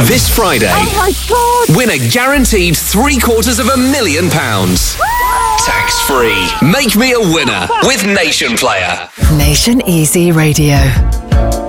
This Friday, Oh my God! win a guaranteed £750,000. Tax-free. Make me a winner with Nation Player. Nation Easy Radio.